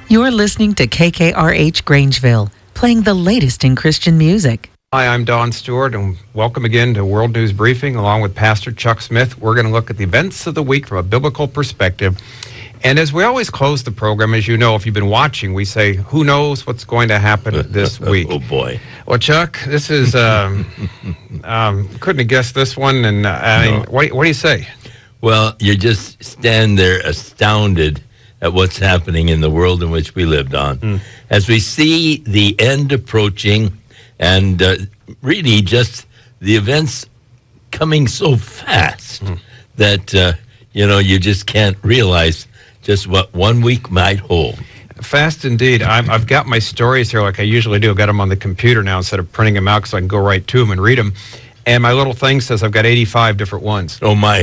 You're listening to KKRH Grangeville, playing the latest in Christian music. Hi, I'm Don Stewart, and welcome again to World News Briefing, along with Pastor Chuck Smith. We're going to look at the events of the week from a biblical perspective. And as we always close the program, as you know, if you've been watching, we say, who knows what's going to happen this week? Oh, boy. Well, Chuck, this is, couldn't have guessed this one, and I mean, what do you say? Well, you just stand there astounded at what's happening in the world in which we lived on. As we see the end approaching and really just the events coming so fast that, you just can't realize just what 1 week might hold. Fast indeed. I've got my stories here like I usually do. I've got them on the computer now instead of printing them out so I can go right to them and read them. And my little thing says I've got 85 different ones. Oh, my.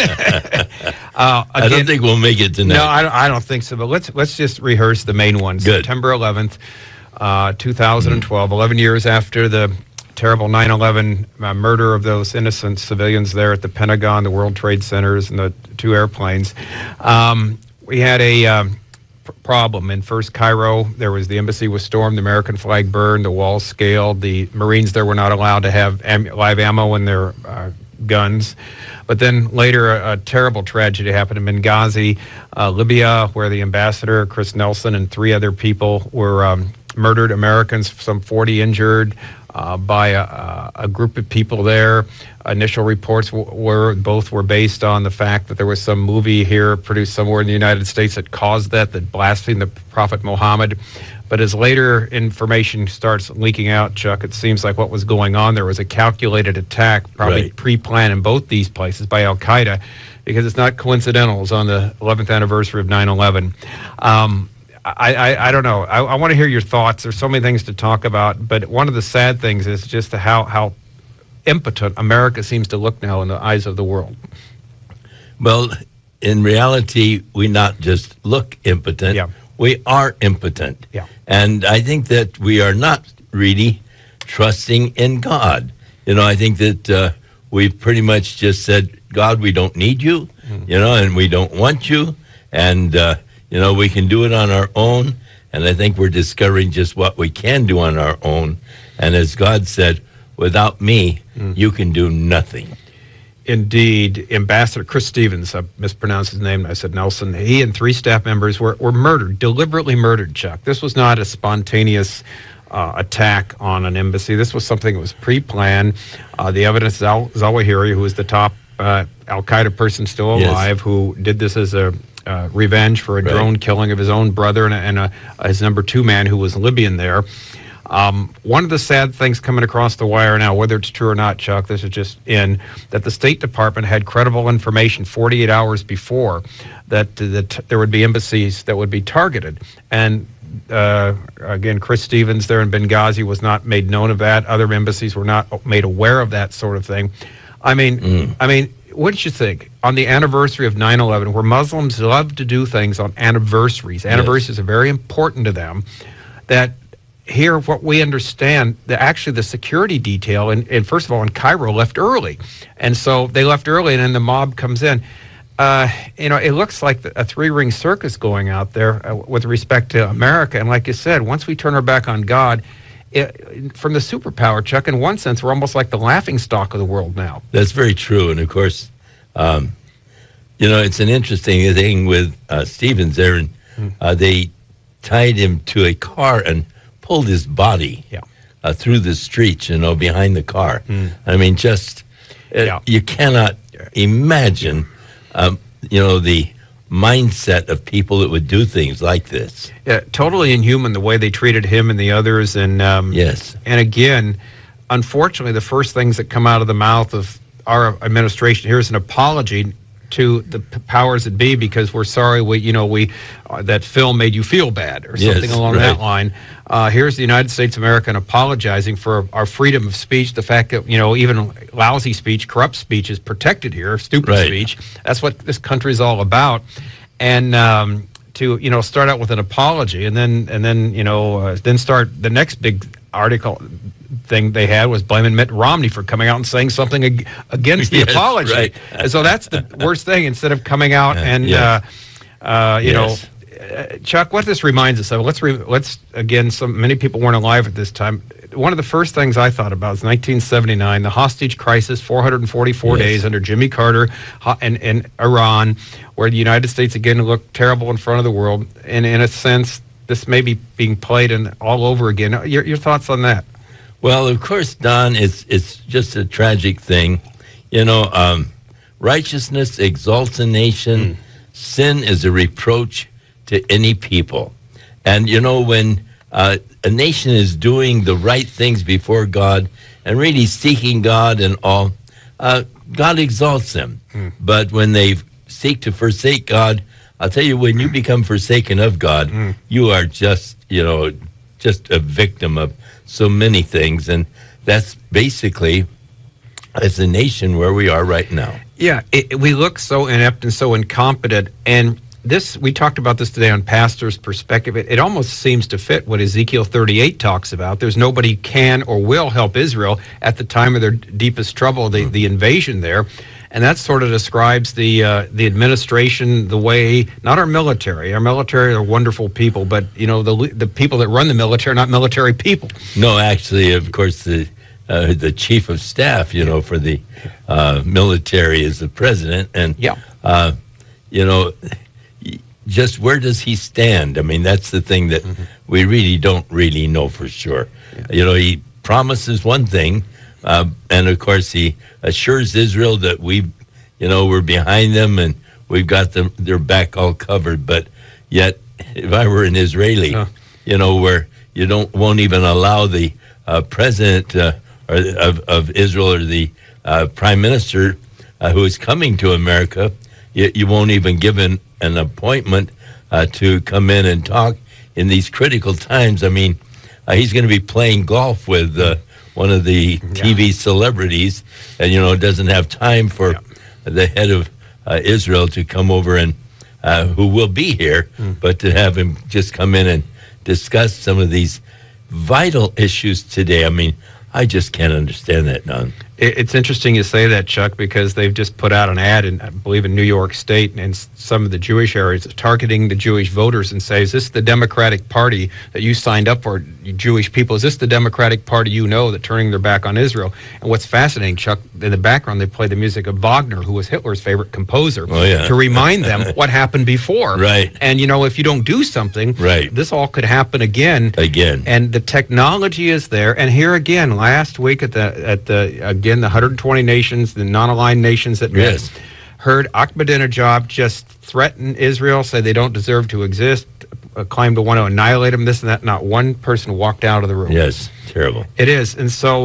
I don't think we'll make it tonight. No, I don't think so. But let's just rehearse the main ones. Good. September 11th, 2012, 11 years after the terrible 9/11 murder of those innocent civilians there at the Pentagon, the World Trade Centers, and the two airplanes. We had a problem in first Cairo. There was the embassy was stormed, the American flag burned, the walls scaled, the Marines there were not allowed to have live ammo in their guns. But then later a terrible tragedy happened in Benghazi, Libya, where the ambassador, Chris Nelson, and 3 other people were murdered, Americans, some 40 injured by a group of people there. Initial reports were based on the fact that there was some movie here produced somewhere in the United States that caused that blasphemed the Prophet Muhammad. But as later information starts leaking out, Chuck, it seems like what was going on there was a calculated attack, probably pre-planned in both these places by Al-Qaeda, because it's not coincidental. It was on the 11th anniversary of 9/11. I don't know. I want to hear your thoughts. There's so many things to talk about, but one of the sad things is just how impotent America seems to look now in the eyes of the world. Well, in reality, we not just look impotent. Yeah. We are impotent. Yeah. And I think that we are not really trusting in God. I think that we've pretty much just said, God, we don't need you, and we don't want you, and we can do it on our own, and I think we're discovering just what we can do on our own. And as God said, without me, you can do nothing. Indeed, Ambassador Chris Stevens, I mispronounced his name, I said Nelson, he and 3 staff members were murdered, deliberately murdered, Chuck. This was not a spontaneous attack on an embassy. This was something that was pre-planned. The evidence is Zawahiri, who was the top Al-Qaeda person still alive, who did this as a revenge for a drone killing of his own brother and his number 2 man who was Libyan there. One of the sad things coming across the wire now, whether it's true or not, Chuck, this is just that the State Department had credible information 48 hours before that there would be embassies that would be targeted. And again, Chris Stevens there in Benghazi was not made known of that. Other embassies were not made aware of that sort of thing. I mean, what did you think on the anniversary of 9/11, where Muslims love to do things on anniversaries? Anniversaries are very important to them. That here, what we understand, that actually the security detail, and first of all, in Cairo, left early. And so they left early, and then the mob comes in. It looks like a 3-ring circus going out there with respect to America. And like you said, once we turn our back on God, from the superpower, Chuck, in one sense, we're almost like the laughingstock of the world now. That's very true. And of course, it's an interesting thing with Stevens there. And they tied him to a car and pulled his body through the streets, behind the car. I mean, you cannot imagine, the mindset of people that would do things like this. Yeah, totally inhuman the way they treated him and the others. And yes. And again, unfortunately, the first things that come out of the mouth of our administration here is an apology to the powers that be, because we're sorry that film made you feel bad or something along that line. Here's the United States of America apologizing for our freedom of speech, the fact that even lousy speech, corrupt speech is protected here, stupid speech. That's what this country is all about. And to start out with an apology and then start the next big article thing they had was blaming Mitt Romney for coming out and saying something against the apology. Right. And so that's the worst thing. Instead of coming out and Chuck, what this reminds us of, let's again, many people weren't alive at this time. One of the first things I thought about is 1979, the hostage crisis, 444 days under Jimmy Carter and Iran, where the United States again looked terrible in front of the world. And in a sense, this may be being played all over again. Your thoughts on that? Well, of course, Don, it's just a tragic thing. Righteousness exalts a nation. Sin is a reproach to any people. And, when a nation is doing the right things before God and really seeking God and all, God exalts them. But when they seek to forsake God, I'll tell you, when you become forsaken of God, you are just a victim of so many things. And that's basically, as a nation, where we are right now. Yeah, we look so inept and so incompetent. And we talked about this today on Pastor's Perspective. It almost seems to fit what Ezekiel 38 talks about. There's nobody can or will help Israel at the time of their deepest trouble, the invasion there. And that sort of describes the administration, the way, not our military. Our military are wonderful people, but, the people that run the military are not military people. No, actually, of course, the chief of staff, for the military is the president. And, just where does he stand? I mean, that's the thing that we really don't really know for sure. Yeah. He promises one thing, and of course he assures Israel that we're behind them and we've got their back all covered. But yet, if I were an Israeli, where you won't even allow the president of Israel or the prime minister who is coming to America, you won't even give an appointment to come in and talk in these critical times. I mean, he's going to be playing golf with one of the TV celebrities, and doesn't have time for the head of Israel to come over and who will be here, but to have him just come in and discuss some of these vital issues today. I mean, I just can't understand that, Don. It's interesting you say that, Chuck, because they've just put out an ad, I believe, in New York State and some of the Jewish areas, targeting the Jewish voters and say, is this the Democratic Party that you signed up for, you Jewish people? Is this the Democratic Party that turning their back on Israel? And what's fascinating, Chuck, in the background, they play the music of Wagner, who was Hitler's favorite composer, to remind them what happened before. Right. And, if you don't do something, this all could happen again. And the technology is there. And here again, last week at the 120 nations, the non-aligned nations that heard Ahmadinejad just threaten Israel, say they don't deserve to exist, claim to want to annihilate them, this and that. Not one person walked out of the room. Yes, terrible. It is. And so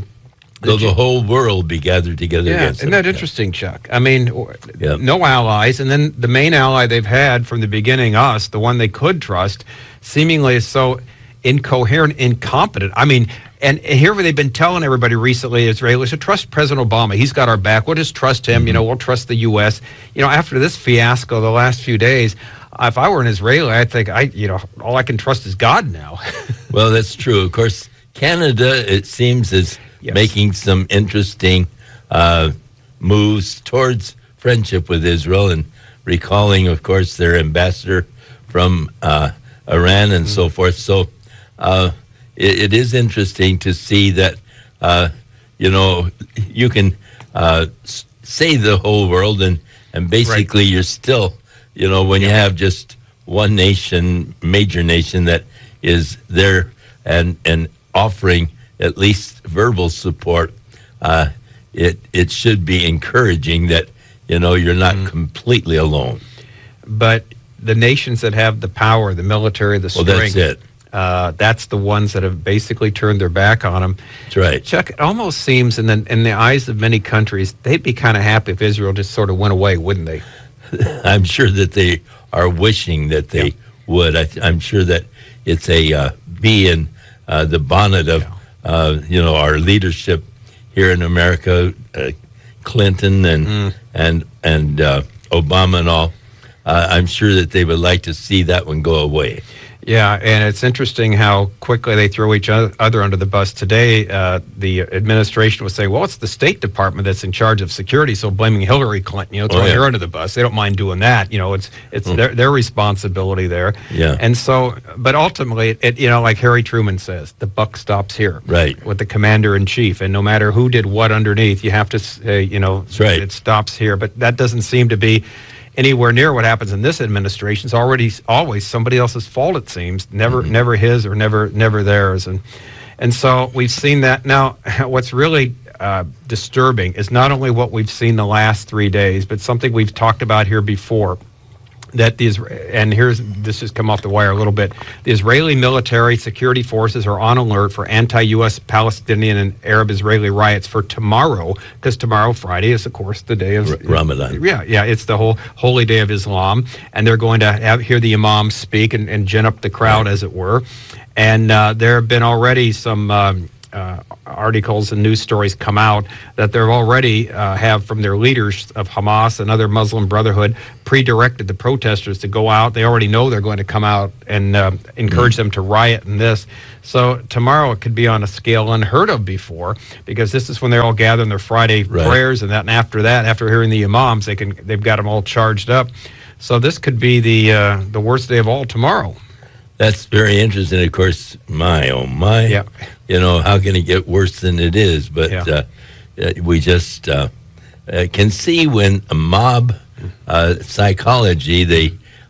the whole world be gathered together against them. Isn't that interesting, Chuck? I mean, no allies. And then the main ally they've had from the beginning, us, the one they could trust, seemingly is so incoherent, incompetent. I mean, and here they've been telling everybody recently, Israelis, to trust President Obama. He's got our back. We'll just trust him. We'll trust the U.S. After this fiasco the last few days, if I were an Israeli, I'd think, all I can trust is God now. Well, that's true. Of course, Canada, it seems, is making some interesting moves towards friendship with Israel and recalling, of course, their ambassador from Iran and so forth. So it is interesting to see that, you can say the whole world and basically you're still, when you have just one nation, major nation that is there and offering at least verbal support, it should be encouraging that, you're not completely alone. But the nations that have the power, the military, the strength, that's it. That's the ones that have basically turned their back on them. That's right. Chuck, it almost seems in the eyes of many countries, they'd be kind of happy if Israel just sort of went away, wouldn't they? I'm sure that they are wishing that they would. I'm sure that it's a bee in the bonnet of, our leadership here in America, Clinton and Obama and all. I'm sure that they would like to see that one go away. Yeah, and it's interesting how quickly they throw each other under the bus. Today, the administration was saying, well, it's the State Department that's in charge of security, so blaming Hillary Clinton, throwing her under the bus. They don't mind doing that. It's their responsibility there. Yeah. And so, but ultimately, like Harry Truman says, the buck stops here. Right. With the commander-in-chief. And no matter who did what underneath, you have to say, That's right. It stops here. But that doesn't seem to be anywhere near what happens in this administration. It's always somebody else's fault, it seems. Never his or never theirs. And so we've seen that. Now, what's really disturbing is not only what we've seen the last 3 days, but something we've talked about here before. That this has come off the wire a little bit. The Israeli military security forces are on alert for anti-U.S. Palestinian and Arab-Israeli riots for tomorrow, because tomorrow, Friday, is of course the day of Ramadan. Yeah, it's the whole holy day of Islam, and they're going to hear the imam speak and gin up the crowd, as it were. And there have been already some articles and news stories come out that they're already have from their leaders of Hamas and other Muslim Brotherhood pre-directed the protesters to go out. They already know they're going to come out and encourage them to riot in this. So tomorrow it could be on a scale unheard of before, because this is when they're all gathering their Friday prayers, and after hearing the imams, they've got them all charged up. So this could be the worst day of all tomorrow. That's very interesting. Of course, my, oh my. Yeah. How can it get worse than it is? But we just can see when a mob psychology,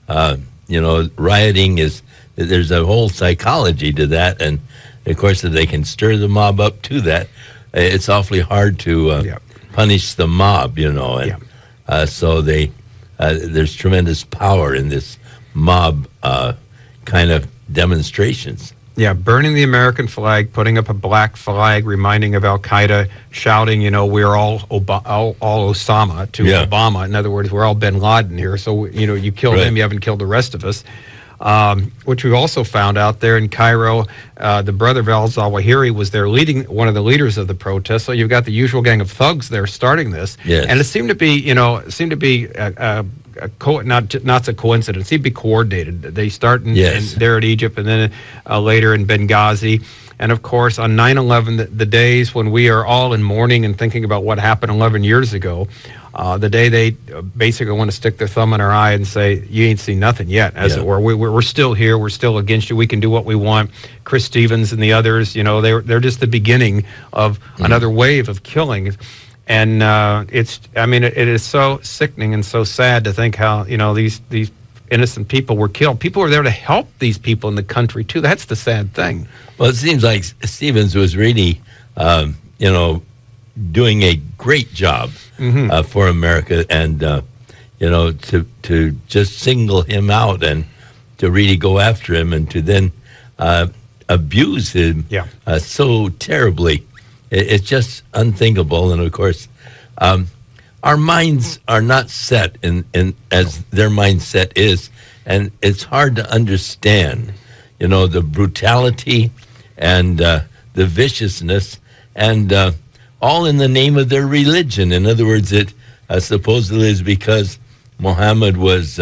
rioting there's a whole psychology to that. And, of course, if they can stir the mob up to that, it's awfully hard to punish the mob, And so there's tremendous power in this mob kind of demonstrations. Yeah, burning the American flag, putting up a black flag, reminding of Al Qaeda, shouting, we're all Osama to Obama. In other words, we're all Bin Laden here. So, you killed him, you haven't killed the rest of us. Which we've also found out there in Cairo. The brother of al-Zawahiri was there leading, one of the leaders of the protest. So you've got the usual gang of thugs there starting this. Yes. And it seemed to be, not a coincidence. It seemed to be coordinated. They start there at Egypt, and then later in Benghazi. And of course, on 9/11, the days when we are all in mourning and thinking about what happened 11 years ago, the day they basically want to stick their thumb in our eye and say, you ain't seen nothing yet, as it were. We're still here. We're still against you. We can do what we want. Chris Stevens and the others, they're just the beginning of another wave of killings. And it is so sickening and so sad to think how, these innocent people were killed. People were there to help these people in the country, too. That's the sad thing. Well, it seems like Stevens was really, doing a great job for America, and to just single him out and to really go after him and to then abuse him so terribly. It's just unthinkable. And of course, our minds are not set in as their mindset is, and it's hard to understand, the brutality and the viciousness, and all in the name of their religion. In other words, it supposedly is because Muhammad was,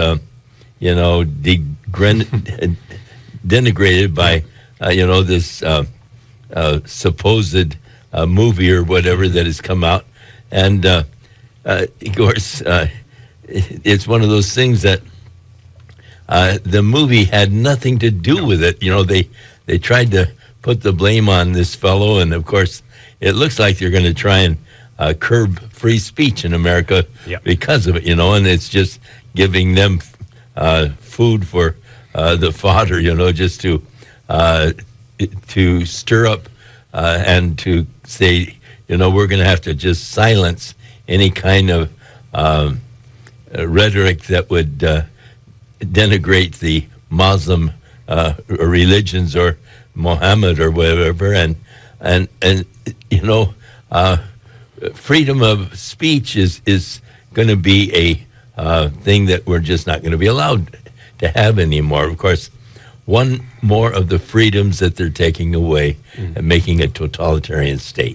denigrated by, this supposed movie or whatever that has come out. And, of course, it's one of those things that the movie had nothing to do with it. They tried to put the blame on this fellow, and, of course, it looks like they're going to try and curb free speech in America because of it, and it's just giving them food for the fodder, just to stir up and to say, we're going to have to just silence any kind of rhetoric that would denigrate the Muslim religions or Muhammad or whatever, and freedom of speech is going to be a thing that we're just not going to be allowed to have anymore. Of course, one more of the freedoms that they're taking away and making a totalitarian state.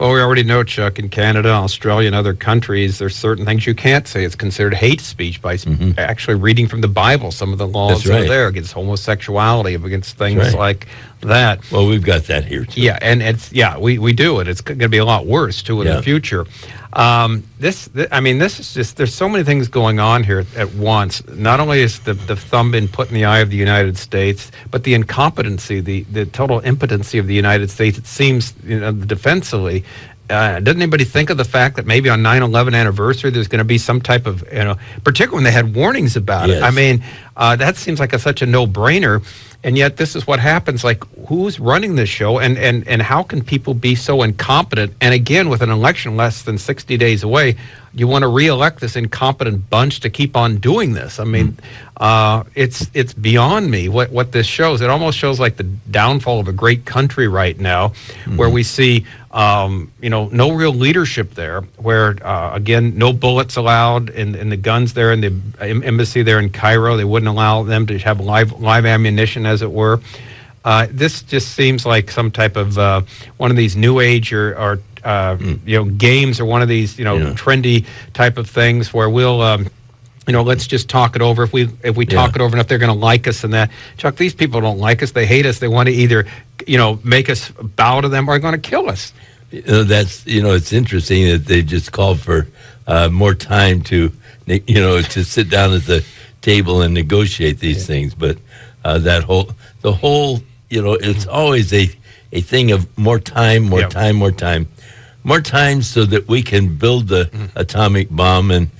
Well, we already know, Chuck, in Canada, Australia, and other countries, there's certain things you can't say. It's considered hate speech by actually reading from the Bible. Some of the laws are there against homosexuality, against things like that. Well, we've got that here, too. Yeah, and we do it. It's going to be a lot worse, too, in the future. This is just, there's so many things going on here at once. Not only is the thumb been put in the eye of the United States, but the incompetency, the total impotency of the United States, it seems, defensively. Doesn't anybody think of the fact that maybe on 9/11 anniversary there's going to be some type of, particularly when they had warnings about it. I mean, that seems like such a no-brainer. And yet this is what happens. Like, who's running this show, and how can people be so incompetent? And again, with an election less than 60 days away, you want to reelect this incompetent bunch to keep on doing this. I mean, it's beyond me what this shows. It almost shows like the downfall of a great country right now, where we see no real leadership there, where again, no bullets allowed in the guns there in the embassy there in Cairo. They wouldn't allow them to have live ammunition, as it were. This just seems like some type of one of these new age or games, or one of these trendy type of things where we'll let's just talk it over. If we talk it over enough, they're going to like us. And that, Chuck, these people don't like us. They hate us. They want to either make us bow to them or going to kill us. That's it's interesting that they just called for more time to sit down at the table and negotiate these things. But the whole it's always a thing of more time, more time, so that we can build the atomic bomb. And